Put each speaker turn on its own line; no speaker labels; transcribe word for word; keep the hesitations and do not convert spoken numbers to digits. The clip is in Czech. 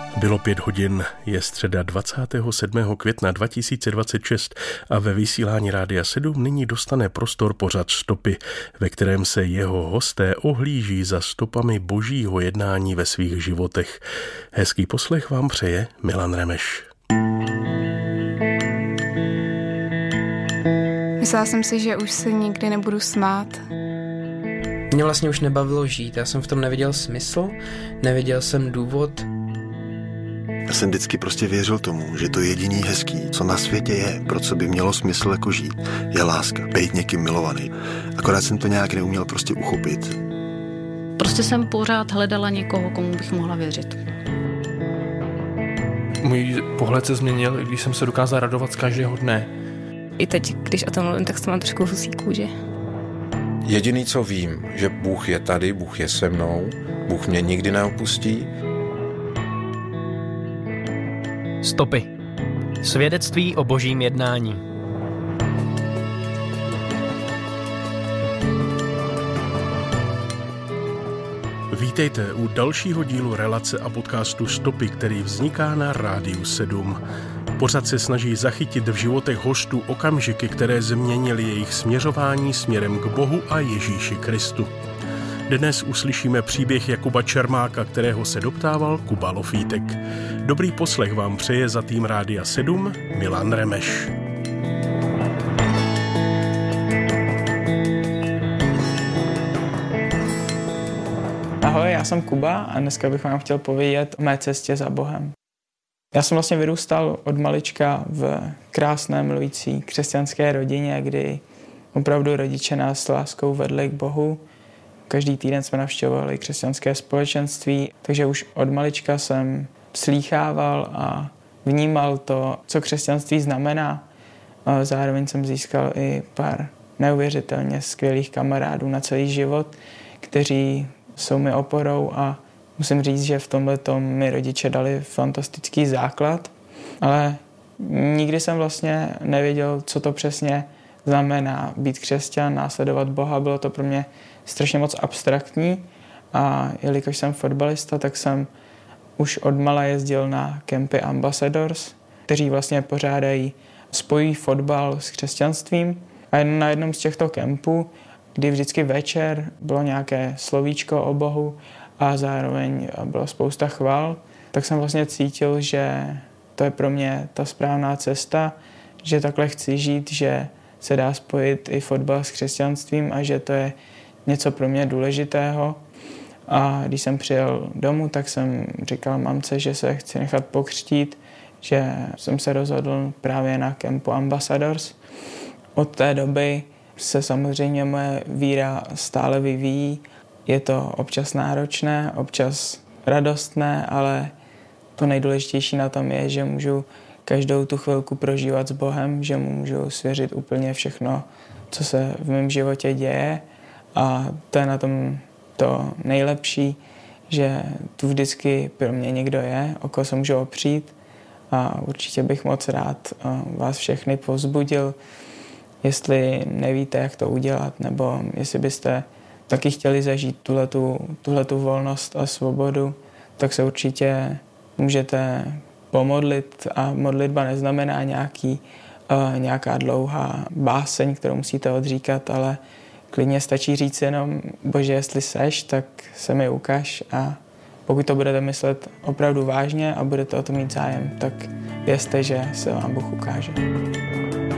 Bylo pět hodin, je středa dvacátého sedmého května dva tisíce dvacet šest a ve vysílání Rádia sedm nyní dostane prostor pořad Stopy, ve kterém se jeho hosté ohlíží za stopami božího jednání ve svých životech. Hezký poslech vám přeje Milan Remeš.
Myslela jsem si, že už se nikdy nebudu smát.
Mě vlastně už nebavilo žít, já jsem v tom neviděl smysl, neviděl jsem důvod.
Já jsem vždycky prostě věřil tomu, že to jediný hezký, co na světě je, pro co by mělo smysl jako žít, je láska, být někým milovaný. Akorát jsem to nějak neuměl prostě uchopit.
Prostě jsem pořád hledala někoho, komu bych mohla věřit.
Můj pohled se změnil, když jsem se dokázal radovat z každého dne.
I teď, když o tom mluvím, tak to mám trošku husí kůži.
Jediný, co vím, že Bůh je tady, Bůh je se mnou, Bůh mě nikdy neopustí.
Stopy. Svědectví o božím jednání.
Vítejte u dalšího dílu relace a podcastu Stopy, který vzniká na Rádiu sedm. Pořad se snaží zachytit v životech hostů okamžiky, které změnily jejich směřování směrem k Bohu a Ježíši Kristu. Dnes uslyšíme příběh Jakuba Čermáka, kterého se doptával Kuba Lofítek. Dobrý poslech vám přeje za tým Rádia sedm Milan Remeš.
Ahoj, já jsem Kuba a dneska bych vám chtěl povědět o mé cestě za Bohem. Já jsem vlastně vyrůstal od malička v krásné mluvící křesťanské rodině, kdy opravdu rodiče nás s láskou vedli k Bohu. Každý týden jsme navštěvovali křesťanské společenství, takže už od malička jsem slýchával a vnímal to, co křesťanství znamená. A zároveň jsem získal i pár neuvěřitelně skvělých kamarádů na celý život, kteří jsou mi oporou a musím říct, že v tomhletom mi rodiče dali fantastický základ, ale nikdy jsem vlastně nevěděl, co to přesně znamená být křesťan, následovat Boha. Bylo to pro mě strašně moc abstraktní a jelikož jsem fotbalista, tak jsem už odmala jezdil na kempy Ambassadors, kteří vlastně pořádají, spojují fotbal s křesťanstvím. A na jednom z těchto kempů, kdy vždycky večer bylo nějaké slovíčko o Bohu a zároveň bylo spousta chval, tak jsem vlastně cítil, že to je pro mě ta správná cesta, že takhle chci žít, že se dá spojit i fotbal s křesťanstvím a že to je něco pro mě důležitého. A když jsem přijel domů, tak jsem říkal mamce, že se chci nechat pokřtít, že jsem se rozhodl právě na kempu Ambassadors. Od té doby se samozřejmě moje víra stále vyvíjí. Je to občas náročné, občas radostné, ale to nejdůležitější na tom je, že můžu každou tu chvilku prožívat s Bohem, že mu můžu svěřit úplně všechno, co se v mém životě děje. A to je na tom to nejlepší, že tu vždycky pro mě někdo je, o koho se můžu opřít. A určitě bych moc rád vás všechny povzbudil, jestli nevíte, jak to udělat, nebo jestli byste taky chtěli zažít tuhletu, tuhletu volnost a svobodu, tak se určitě můžete pomodlit. A modlitba neznamená nějaký, uh, nějaká dlouhá báseň, kterou musíte odříkat, ale klidně stačí říct jenom, Bože, jestli seš, tak se mi ukaž, a pokud to budete myslet opravdu vážně a budete o to mít zájem, tak vězte, že se vám Bůh ukáže.